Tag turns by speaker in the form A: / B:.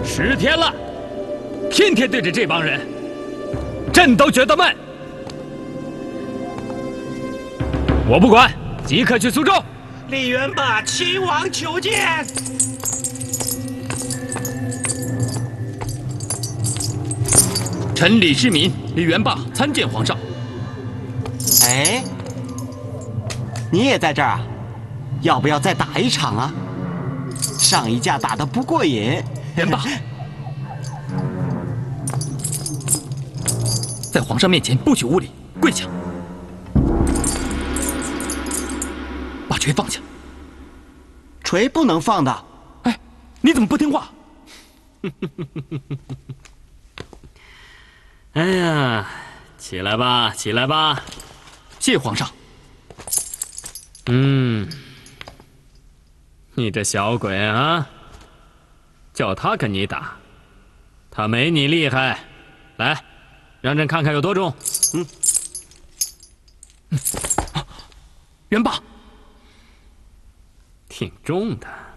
A: 10天了，天天对着这帮人，朕都觉得闷。我不管，即刻去苏州。
B: 李元霸，亲王求见。
C: 臣李世民、李元霸参见皇上。
D: 哎，你也在这儿啊？要不要再打一场啊？上一架打得不过瘾。
C: 元霸，在皇上面前不许无礼，跪下，把锤放下。
D: 锤不能放的。
C: 哎，你怎么不听话？
A: 哎呀，起来吧，起来吧。
C: 谢皇上。
A: 你这小鬼啊，叫他跟你打，他没你厉害。来，让朕看看有多重。
C: 元霸，
A: 挺重的。